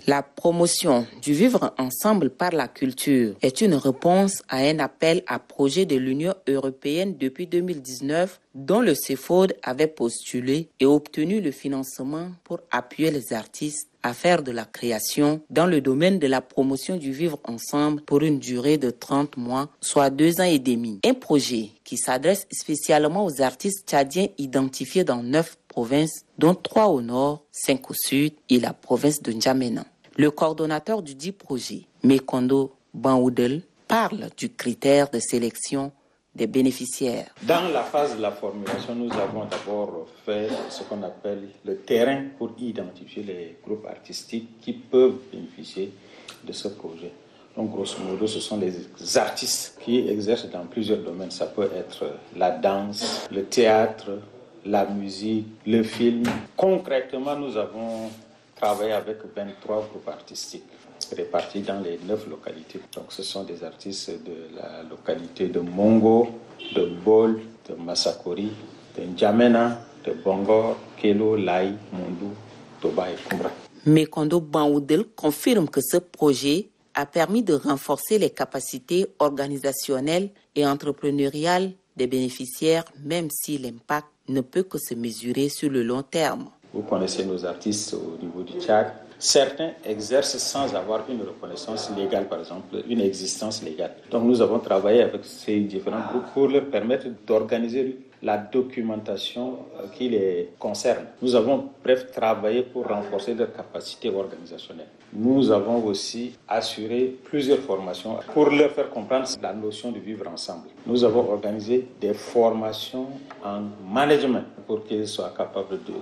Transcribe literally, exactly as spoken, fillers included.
La promotion du vivre ensemble par la culture est une réponse à un appel à projet de l'Union européenne depuis deux mille dix-neuf dont le CEFOD avait postulé et obtenu le financement pour appuyer les artistes à faire de la création dans le domaine de la promotion du vivre ensemble pour une durée de trente mois, soit deux ans et demi. Un projet qui s'adresse spécialement aux artistes tchadiens identifiés dans neuf provinces, dont trois au nord, cinq au sud et la province de N'Djamena. Le coordonnateur du dit projet, Mekondo Banhoudel, parle du critère de sélection des bénéficiaires. Dans la phase de la formulation, nous avons d'abord fait ce qu'on appelle le terrain pour identifier les groupes artistiques qui peuvent bénéficier de ce projet. Donc, grosso modo, ce sont les artistes qui exercent dans plusieurs domaines. Ça peut être la danse, le théâtre, la musique, le film. Concrètement, nous avons travaillé avec vingt-trois groupes artistiques répartis dans les neuf localités. Donc, ce sont des artistes de la localité de Mongo, de Bol, de Massakori, de N'Djamena, de Bongor, Kelo, Lai, Mondou, Toba et Kumbra. Mekondo Banhoudel confirme que ce projet a permis de renforcer les capacités organisationnelles et entrepreneuriales des bénéficiaires, même si l'impact ne peut que se mesurer sur le long terme. Vous connaissez nos artistes au niveau du Tchad. Certains exercent sans avoir une reconnaissance légale, par exemple, une existence légale. Donc nous avons travaillé avec ces différents groupes pour leur permettre d'organiser la documentation qui les concerne. Nous avons, bref, travaillé pour renforcer leurs capacités organisationnelles. Nous avons aussi assuré plusieurs formations pour leur faire comprendre la notion de vivre ensemble. Nous avons organisé des formations en management pour qu'ils soient capables de